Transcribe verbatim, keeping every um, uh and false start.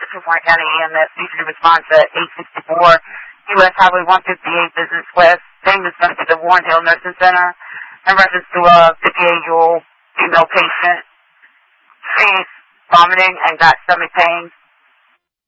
to Warren County E M S. You should respond to eight sixty-four U S Highway one fifty-eight Business West. Name is going to be the Warrendale Nursing Center in reference to a fifty-eight-year-old female patient. She's vomiting and got stomach pains.